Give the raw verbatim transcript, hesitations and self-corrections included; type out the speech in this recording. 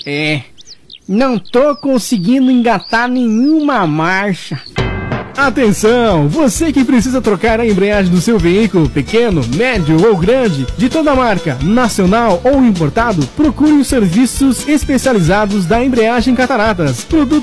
É, não tô conseguindo engatar nenhuma marcha. Atenção! Você que precisa trocar a embreagem do seu veículo, pequeno, médio ou grande, de toda marca, nacional ou importado, procure os serviços especializados da Embreagem Cataratas. Produto